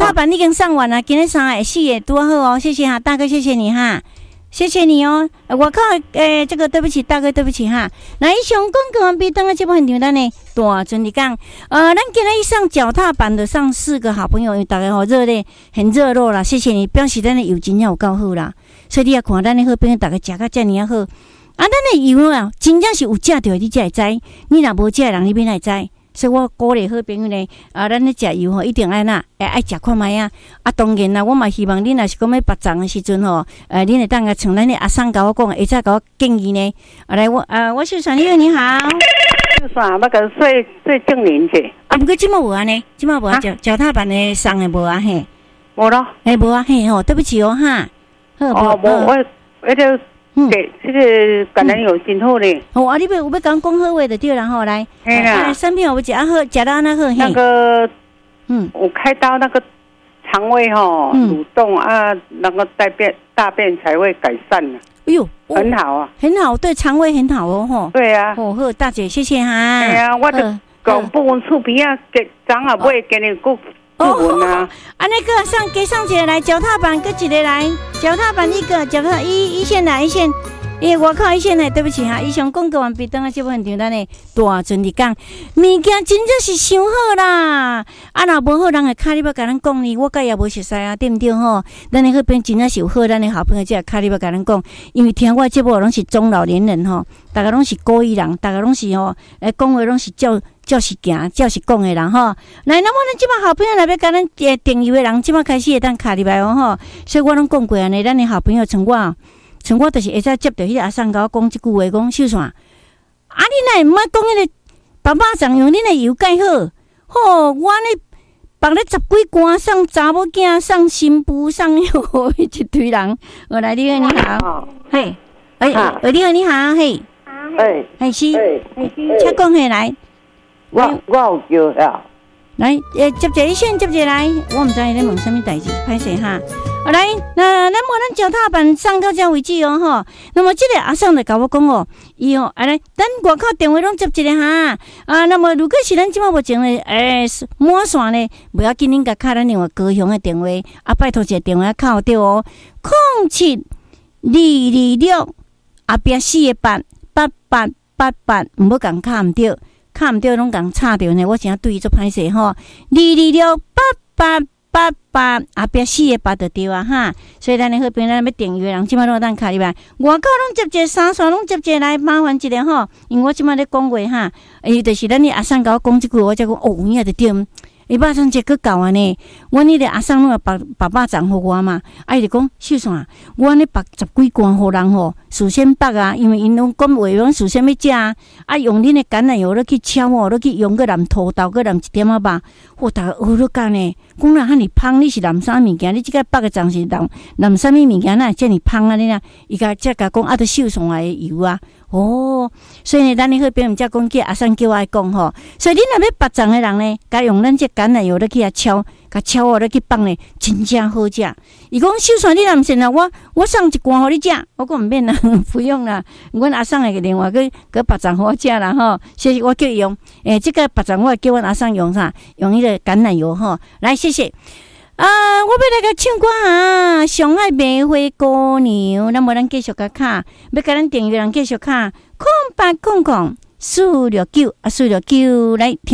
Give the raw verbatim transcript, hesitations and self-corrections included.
踏板已经上完了，今天三个四个多好哦，谢谢哈，大哥，谢谢你哈。谢谢你哦，我靠，诶、欸，这个对不起，大哥，对不起哈。那以上讲讲完毕，等下这部很简单呢，大真的讲，呃，咱今天一上脚踏板的上四个好朋友，大家好热烈，很热络啦，谢谢你，表示咱的油真正有够好啦，所以你也看咱的好朋友，大家食到这么样好，啊，咱的油啊，真正是有食到，你才会知，你若无食的人，你边会知？所以我鼓励好朋友呢，啊，咱咧食油吼，一定爱哪，会爱食看卖啊。啊，当然啦，我嘛希望恁若是讲要别粽的时阵吼，呃，恁会当个像咱的阿桑甲我讲，会再甲我建议呢。啊，来，我啊，我是传友，你好。 就算那个最最正年者。 啊，不过即马无安尼，即马无啊，脚脚踏板的送的无啊嘿。 无咯。 诶，无啊嘿吼，对不起哦哈。 哦，无我我就。嗯，对，这个橄榄油真好嘞。 哦，啊，你要有要讲讲好话就对了吼，来， 嘿啦， 产品有食啊好，食到安那好。 那个，嗯，我开刀那个肠胃吼蠕动啊，那个大便大便才会改善了。 哎呦， 很好啊， 很好，对肠胃很好哦吼。 对啊。 哦好，大姐谢谢哈。 对啊，我就讲不闻厝边啊，给长啊买给你顾。哦，啊， 啊那个上给上姐来脚踏板，跟几个来脚踏板一个，脚踏一一线来一线，诶，我靠一线来，对不起哈，以上广告完毕，等下这部很简单的大阵的讲，物件真正是伤好啦，啊若无好人会卡你要甲咱讲呢，我甲也无熟悉啊，对不对吼？咱的好朋友真正是有好，咱的好朋友才会卡你要甲咱讲，因为听我节目拢是中老年人吼，大家拢是古意人，大家拢是吼，诶，讲话拢是照。照是行，照是讲的人吼。来，那么咱即摆好朋友来要甲咱诶订阅的人，即摆开始会当卡入来哦吼。所以我拢讲过安尼，咱的好朋友像我，像我就是会使接到迄个阿桑甲我讲即句话，讲秀伞，啊，你若毋捌讲迄个爸爸常用恁的油盖好，吼，我呢绑咧十几罐送查某囝，送新妇，送哟一堆人。我来，你好，你好，嘿，哎，你好，你好，嘿， 哎， 嘿是，请讲下来。 我我有叫了， 来，诶，接者一线，接者来，我唔知你咧问什么代志，歹势哈。好来，那咱无咱脚踏板上到这为止哦吼。那么这个阿桑就甲我讲哦，伊哦，啊来，咱外口电话拢接一个哈。啊，那么如果是咱即马目前咧，诶，满线咧，不要紧，恁甲卡咱另外高雄的电话，啊，拜托一个电话靠着哦，零七二二六后壁四个八八八八八，唔好共卡唔着。卡唔到，拢共插着呢。我真对伊做歹势吼，二二六八八八八后壁四个八就对啊哈。所以咱的好朋友，咱要订阅人，即摆拢当卡入来。外口拢接者三线，拢接者来，麻烦一下吼。因为我即摆咧讲话哈，伊就是咱的阿桑甲我讲即句，我才讲哦，伊也就对。伊肉粽节佫够安尼，阮迄个阿桑拢把把肉粽互我嘛，啊伊就讲秀伞，我安尼把十几罐互人吼，事先把啊，因为因拢讲话讲事先要食啊，啊用恁的橄榄油落去炒哦，落去用个淋土豆，个淋一点仔肉，我逐个学了干呢。讲啦，哈尼芳，你是淋啥物件？你即个把个粽是淋淋啥物物件？哪遮尔芳啊？你啦，伊甲则甲讲啊，着秀伞的油啊。哦，所以呢，咱你好朋友才讲叫阿桑叫我来讲吼，所以你若要别粽的人呢，该用咱这橄榄油落去啊炒，甲炒哦落去放呢，真正好食。伊讲秀伞你若毋信啊，我我送一罐互你食，我讲毋免啦，不用啦，阮阿桑会另外去去别粽互我食啦吼，所以我叫伊用，诶、欸，这个别粽我会叫阮阿桑用啥？用迄个橄榄油吼，来谢谢。啊！我要来甲唱歌啊！上海玫瑰姑娘，咱无咱继续甲卡，要甲咱订阅人继续卡，空八空空四六九啊，四六九来听。